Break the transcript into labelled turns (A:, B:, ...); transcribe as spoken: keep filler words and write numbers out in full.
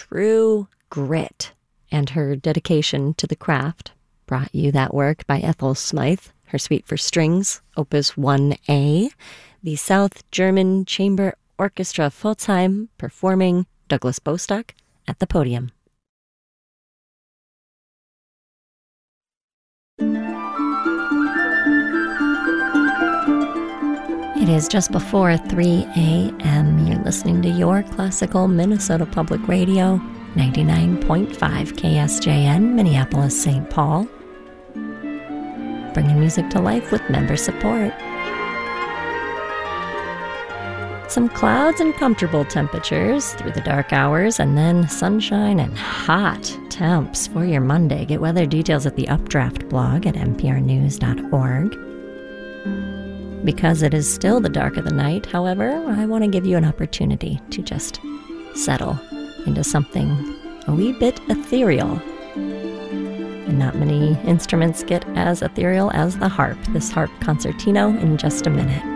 A: true grit. And her dedication to the craft brought you that work by Ethel Smythe, her Suite for Strings, Opus one A, the South German Chamber Orchestra Pforzheim performing Douglas Bostock at the podium. It is just before three a.m. You're listening to Your Classical Minnesota Public Radio, ninety-nine point five K S J N, Minneapolis, Saint Paul. Bringing music to life with member support. Some clouds and comfortable temperatures through the dark hours, and then sunshine and hot temps for your Monday. Get weather details at the Updraft blog at n p r news dot org. Because it is still the dark of the night, however, I want to give you an opportunity to just settle into something a wee bit ethereal. And not many instruments get as ethereal as the harp. This harp concertino in just a minute.